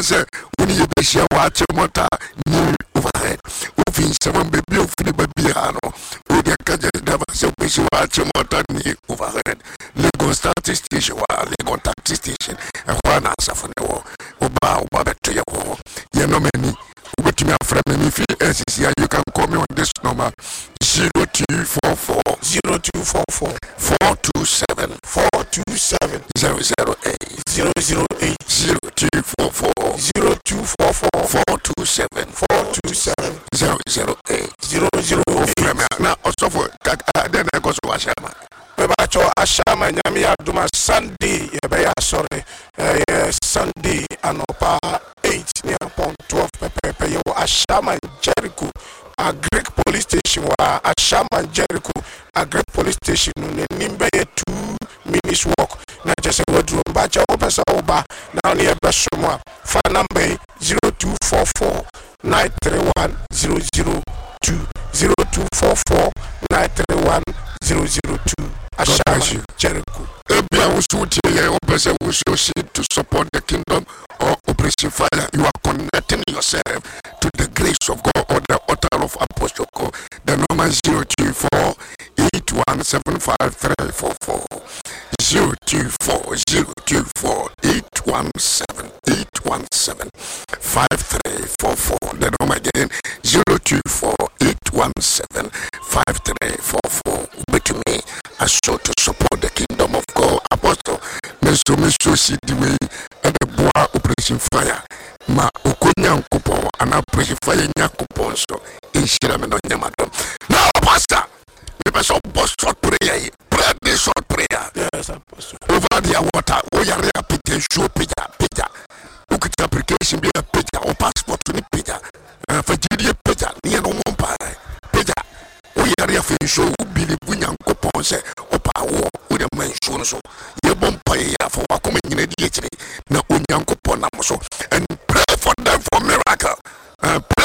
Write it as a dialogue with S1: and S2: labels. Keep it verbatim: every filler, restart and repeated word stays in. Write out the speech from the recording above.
S1: say when you be share watch mota new overhead ofin seven baby ofin baby ano o de kaje never say be share watch mota new overhead Lagos station wa Lagos taxi station e kwa na asafo ne wo oba oba beto ye wo ye no many with me from me fi S C I you can call me on this number zero two four four
S2: zero two four four
S1: four two seven
S2: four two seven
S1: zero zero eight
S2: zero zero eight
S1: zero two four four
S2: zero two four four
S1: four two seven
S2: four two seven
S1: zero zero eight
S2: zero zero eight.
S1: Now also for then I go to Ashama.
S2: Bebacho Ashama nyami aduma Sunday yebeya sorry eh Sunday anopa eight near upon twelve pepe yo Ashama Jericho a Greek police station wa Ashama Jericho a Greek police station ne nimbe two minutes walk na just wodru bacha opesa oba now near Bashomwa phone number zero two four four nine three one zero zero two zero two four four nine three one zero zero two Ashama Jericho.
S1: Ebia wusuti ye opesa wusuti to support the kingdom or Operation Fire. You are connecting yourself to the grace of God or the altar of Apostle God. The number zero two four eight one seven five three four four zero two four zero two four eight one seven eight one seven five three four four. The number again zero two four eight one seven five three four four. But to me, I show to support the kingdom of God. Apostle, Mister Mister see the way and the bois Operation Fire. Ma ukonya nkupo and Operation Fire nyakupo so in Shiramino Yamadon. Now, Pastor, we must boss short prayer. Pray this short prayer.
S2: Yes, Apostle.
S1: Over the water, we are repeating show pija pija. Look at the application be a pija or passport to the pija. For G D pija, near no one pie. Pija. We are referring show Billy Bunyan Coupon say,